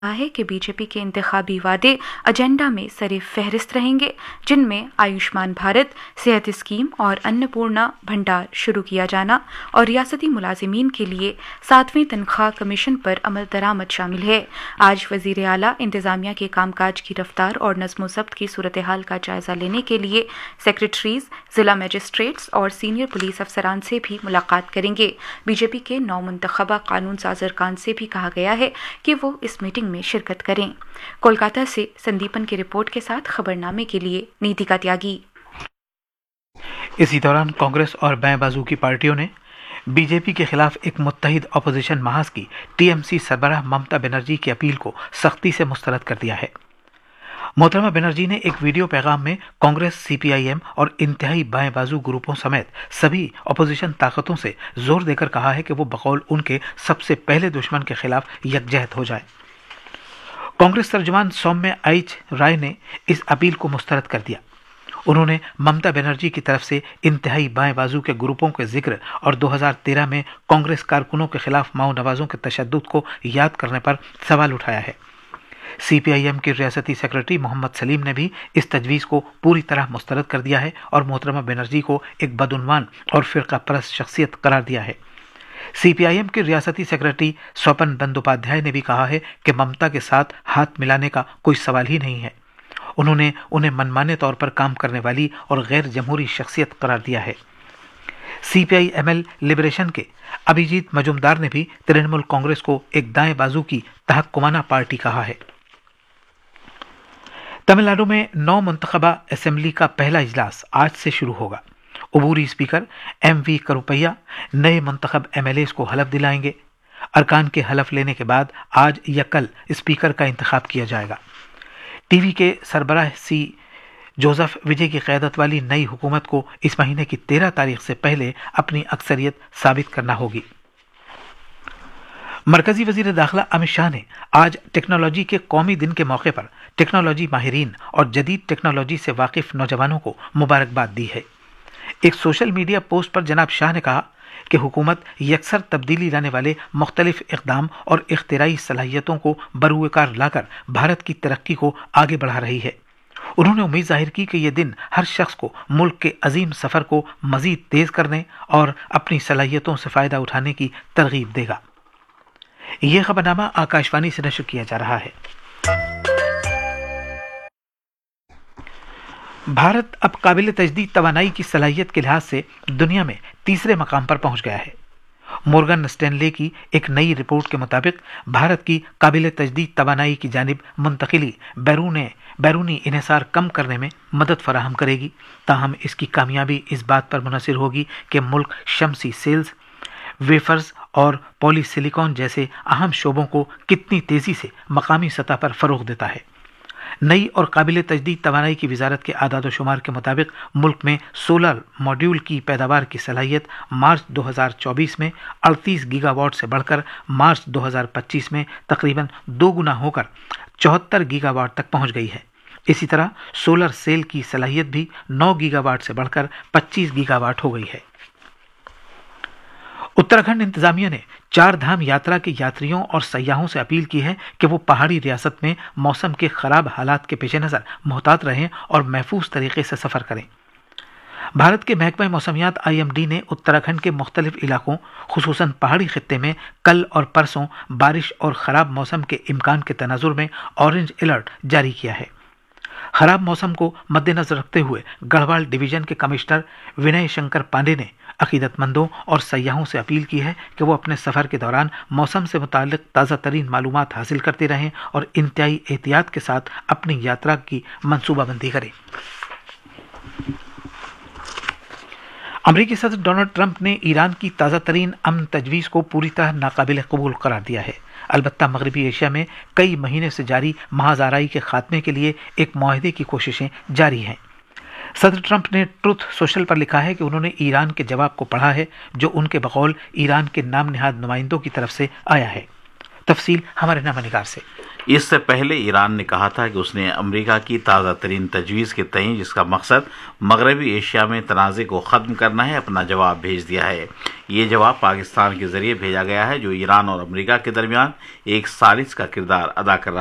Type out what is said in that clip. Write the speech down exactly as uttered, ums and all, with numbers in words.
कहा है कि बीजेपी के इंतखाबी वादे एजेंडा में सरे फहरिस्त रहेंगे, जिनमें आयुष्मान भारत, सेहत स्कीम और अन्नपूर्णा भंडार शुरू किया जाना और रियासती मुलाजिमीन के लिए सातवें तनख्वाह कमीशन पर अमल दरामद शामिल है। आज वजीर आला इंतजामिया के कामकाज की रफ्तार और नज़्म ज़ब्त की सूरत हाल का जायजा लेने के लिए सेक्रेटरीज, जिला मजिस्ट्रेट्स और सीनियर पुलिस अफसरान से भी मुलाकात करेंगे। बीजेपी के नौ मुंतखबा कानून साज अरकान से भी कहा गया है कि वो इस मीटिंग में शिरकत करें। कोलकाता से संदीपन की रिपोर्ट के साथ खबरनामे के लिए नीतिका त्यागी। इसी दौरान कांग्रेस और बाएं बाजू की पार्टियों ने बीजेपी के खिलाफ एक मुत्तहिद अपोजिशन महाज की टीएमसी सरबराह ममता बनर्जी की अपील को सख्ती से मुस्तरद कर दिया है। मोहतरमा बनर्जी ने एक वीडियो पैगाम में कांग्रेस, सीपीआईएम और इंतहाई बाएं बाजू ग्रुपों समेत सभी अपोजिशन ताकतों से जोर देकर कहा है कि वो बकौल उनके सबसे पहले दुश्मन के खिलाफ यकजहत हो जाए। कांग्रेस तर्जुमान सौम्य आइच राय ने इस अपील को मुस्तरद कर दिया। उन्होंने ममता बनर्जी की तरफ से इंतहाई बाएं बाजू के ग्रुपों के जिक्र और दो हज़ार तेरह में कांग्रेस कारकुनों के खिलाफ माओ नवाजों के तशद्दुद को याद करने पर सवाल उठाया है। सीपीआईएम के रियासती सेक्रेटरी मोहम्मद सलीम ने भी इस तजवीज़ को पूरी तरह मुस्तरद कर दिया है और मोहतरमा बनर्जी को एक बदउनवान और फिरका परस्त शख्सियत करार दिया है। सीपीआईएम के रियासती सेक्रेटरी स्वपन बंदोपाध्याय ने भी कहा है कि ममता के साथ हाथ मिलाने का कोई सवाल ही नहीं है। उन्होंने उन्हें मनमाने तौर पर काम करने वाली और गैर जमहूरी शख्सियत करार दिया है। सीपीआईएमएल लिबरेशन के अभिजीत मजुमदार ने भी तृणमूल कांग्रेस को एक दाएं बाजू की तहक्कुमाना पार्टी कहा है। तमिलनाडु में नौ मुंतखबा असेंबली का पहला इजलास आज से शुरू होगा। उबूरी स्पीकर एम वी करुपैया नए मुंतखब एमएलएस को हलफ दिलाएंगे। अरकान के हलफ लेने के बाद आज या कल स्पीकर का इंतखाब किया जाएगा। टीवी के सरबराह सी जोसेफ विजय की क़यादत वाली नई हुकूमत को इस महीने की तेरह तारीख से पहले अपनी अक्सरियत साबित करना होगी। मरकजी वजीर दाखिला अमित शाह ने आज टेक्नोलॉजी के कौमी दिन के मौके पर टेक्नोलॉजी माहिरीन और जदीद टेक्नोलॉजी से वाकिफ नौजवानों को मुबारकबाद दी है। एक सोशल मीडिया पोस्ट पर जनाब शाह ने कहा कि हुकूमत यकसर तब्दीली लाने वाले मुख्तलिफ इक़दाम और इख्तिराई सलाहियतों को बरूएकार लाकर भारत की तरक्की को आगे बढ़ा रही है। उन्होंने उम्मीद जाहिर की कि यह दिन हर शख्स को मुल्क के अजीम सफ़र को मज़ीद तेज करने और अपनी सलाहियतों से फ़ायदा उठाने की तरगीब देगा। यह खबरनामा आकाशवाणी से नशर किया जा रहा है। भारत अब काबिल तजदीद तवानाई की सलाहियत के लिहाज से दुनिया में तीसरे मकाम पर पहुंच गया है। मोर्गन स्टैनले की एक नई रिपोर्ट के मुताबिक भारत की काबिल तजदीद तवानाई की जानिब मुंतकिली बैरून बैरूनी इन्हिसार कम करने में मदद फराहम करेगी। ताहम इसकी कामयाबी इस बात पर मुनहसर होगी कि मुल्क शमसी सेल्स, वेफर्स और पॉलीसिलिकॉन जैसे अहम शोबों को कितनी तेज़ी से मकामी सतह पर फ़रोग़ देता है। नई और काबिल तजदीद तवानाई की वजारत के आदाद व शुमार के मुताबिक मुल्क में सोलर मॉड्यूल की पैदावार की सलाहियत मार्च दो हज़ार चौबीस में अड़तीस गीगावाट से बढ़कर मार्च दो हज़ार पच्चीस में तकरीबन दो गुना होकर चौहत्तर गीगावाट तक पहुंच गई है। इसी तरह सोलर सेल की सलाहियत भी नौ गीगावाट से बढ़कर पच्चीस गीगावाट हो गई है। उत्तराखंड इंतजामिया ने चार धाम यात्रा के यात्रियों और सयाहों से अपील की है कि वो पहाड़ी रियासत में मौसम के खराब हालात के पेश नज़र मोहतात रहें और महफूज तरीके से सफ़र करें। भारत के महकमा मौसमियात आई एम डी ने उत्तराखंड के मुख्तलिफ इलाकों खुसूसन पहाड़ी खित्ते में कल और परसों बारिश और ख़राब मौसम के इम्कान के तनाजुर में ऑरेंज अलर्ट जारी किया है। खराब मौसम को मद्देनजर रखते हुए गढ़वाल डिवीजन के कमिश्नर विनय शंकर पांडे ने अकीदतमंदों और सयाहों से अपील की है कि वो अपने सफ़र के दौरान मौसम से मुताल्लिक ताज़ा तरीन मालूमात हासिल करते रहें और इंतहाई एहतियात के साथ अपनी यात्रा की मनसूबाबंदी करें। अमरीकी सदर डोनाल्ड ट्रंप ने ईरान की ताज़ा तरीन अमन तजवीज़ को पूरी तरह नाकाबिल कबूल करार दिया है। अलबत्ता मगरबी एशिया में कई महीने से जारी महाज़ाराई के खात्मे के लिए एक मुआहदे की कोशिशें जारी हैं। सदर ट्रंप ने ट्रुथ सोशल पर लिखा है कि उन्होंने ईरान के जवाब को पढ़ा है जो उनके बकौल ईरान के नाम निहाद नुमाइंदों की तरफ से आया है। तफसील हमारे नामा निगार से। اس سے پہلے ایران نے کہا تھا کہ اس نے امریکہ کی تازہ ترین تجویز کے تئیں، جس کا مقصد مغربی ایشیا میں تنازع کو ختم کرنا ہے، اپنا جواب بھیج دیا ہے۔ یہ جواب پاکستان کے ذریعے بھیجا گیا ہے، جو ایران اور امریکہ کے درمیان ایک ثالث کا کردار ادا کر رہا ہے۔